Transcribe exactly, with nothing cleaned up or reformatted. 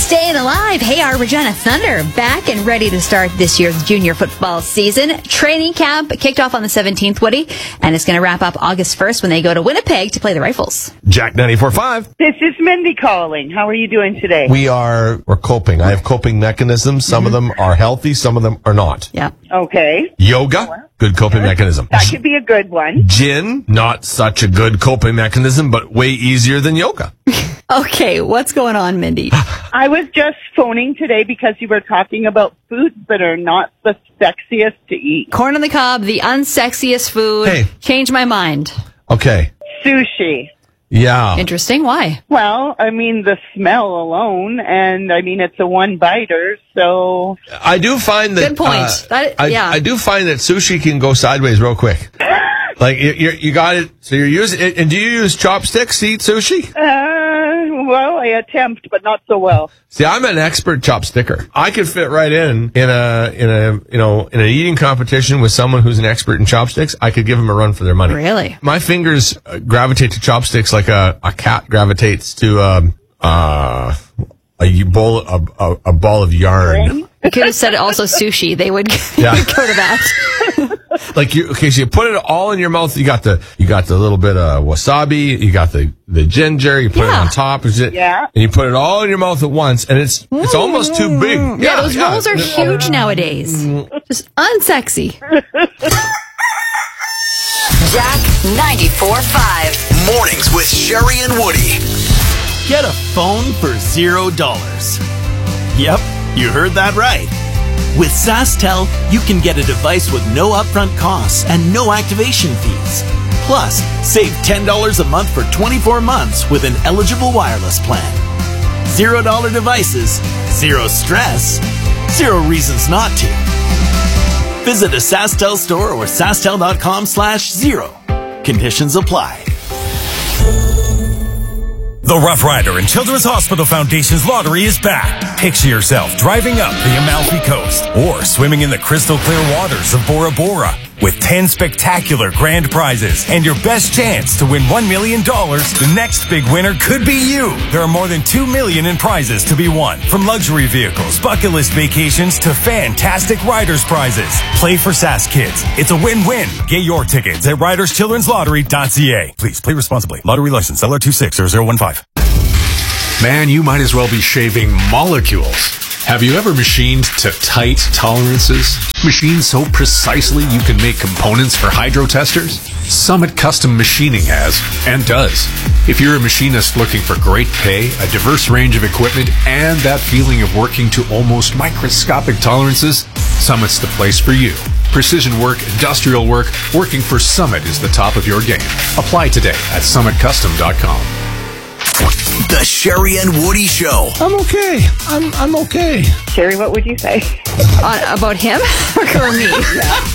Staying alive. Hey, our Regina Thunder back and ready to start this year's junior football season. Training camp kicked off on the seventeenth, Woody, and it's going to wrap up August first when they go to Winnipeg to play the Rifles. Jack ninety-four point five. This is Mindy calling. How are you doing today? We are we're coping. I have coping mechanisms. Some mm-hmm. of them are healthy, some of them are not. Yeah. Okay. Yoga, good coping mechanism. That could be a good one. Gin, not such a good coping mechanism, but way easier than yoga. Okay, what's going on, Mindy? I was just phoning today because you were talking about foods that are not the sexiest to eat. Corn on the cob, the unsexiest food. Hey. Change my mind. Okay. Sushi. Yeah. Interesting. Why? Well, I mean, the smell alone, and I mean, it's a one-biter, so... I do find that... Good point. Uh, that, I, yeah. I do find that sushi can go sideways real quick. Like, you, you, you got it, so you're using it, and do you use chopsticks to eat sushi? Uh, well, I attempt, but not so well. See, I'm an expert chopsticker. I could fit right in, in a, in a, you know, in an eating competition with someone who's an expert in chopsticks. I could give them a run for their money. Really? My fingers uh, gravitate to chopsticks like a, a cat gravitates to, um, uh, a bowl, a, a, a ball of yarn. You could have said also sushi. They would, yeah. would go to that. Like you, okay, so you put it all in your mouth. You got the, you got the little bit of wasabi. You got the, the ginger. You put yeah. it on top. Is it? Yeah. And you put it all in your mouth at once, and it's, it's almost too big. Yeah, Yeah, those yeah. rolls are huge nowadays. Just unsexy. Jack ninety-four point five. Mornings with Sherry and Woody. Get a phone for zero dollars. Yep, you heard that right. With SaskTel, you can get a device with no upfront costs and no activation fees. Plus, save ten dollars a month for twenty-four months with an eligible wireless plan. Zero dollar devices, zero stress, zero reasons not to. Visit a SaskTel store or SaskTel.com slash zero. Conditions apply. The Rough Rider and Children's Hospital Foundation's lottery is back. Picture yourself driving up the Amalfi Coast or swimming in the crystal clear waters of Bora Bora with ten spectacular grand prizes and your best chance to win one million dollars. The next big winner could be you. There are more than two million dollars in prizes to be won, from luxury vehicles, bucket list vacations to fantastic riders prizes. Play for Sask Kids. It's a win-win. Get your tickets at riders children's lottery dot c a. Please play responsibly. Lottery license L R two six zero zero one five. Man, you might as well be shaving molecules. Have you ever machined to tight tolerances? Machined so precisely you can make components for hydro testers? Summit Custom Machining has, and does. If you're a machinist looking for great pay, a diverse range of equipment, and that feeling of working to almost microscopic tolerances, Summit's the place for you. Precision work, industrial work, working for Summit is the top of your game. Apply today at summit custom dot com. The Sherry and Woody Show. I'm okay. I'm I'm okay. Sherry, what would you say? Uh, about him or me? Yeah.